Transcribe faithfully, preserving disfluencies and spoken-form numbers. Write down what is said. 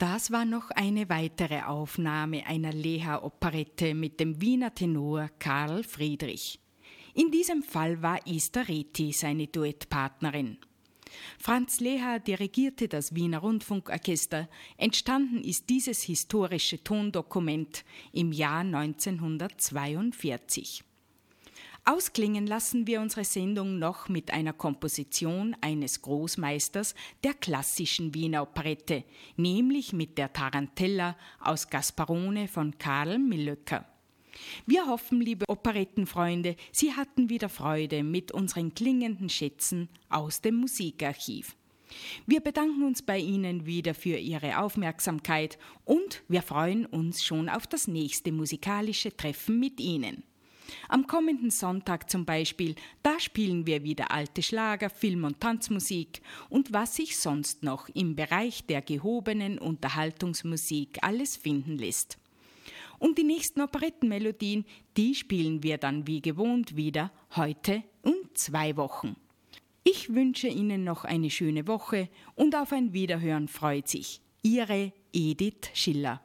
Das war noch eine weitere Aufnahme einer Leha-Operette mit dem Wiener Tenor Karl Friedrich. In diesem Fall war Esther Reti seine Duettpartnerin. Franz Leha dirigierte das Wiener Rundfunkorchester. Entstanden ist dieses historische Tondokument im Jahr neunzehnhundertzweiundvierzig. Ausklingen lassen wir unsere Sendung noch mit einer Komposition eines Großmeisters der klassischen Wiener Operette, nämlich mit der Tarantella aus Gasparone von Karl Millöcker. Wir hoffen, liebe Operettenfreunde, Sie hatten wieder Freude mit unseren klingenden Schätzen aus dem Musikarchiv. Wir bedanken uns bei Ihnen wieder für Ihre Aufmerksamkeit und wir freuen uns schon auf das nächste musikalische Treffen mit Ihnen. Am kommenden Sonntag zum Beispiel, da spielen wir wieder alte Schlager, Film- und Tanzmusik und was sich sonst noch im Bereich der gehobenen Unterhaltungsmusik alles finden lässt. Und die nächsten Operettenmelodien, die spielen wir dann wie gewohnt wieder heute um zwei Wochen. Ich wünsche Ihnen noch eine schöne Woche und auf ein Wiederhören freut sich Ihre Edith Schiller.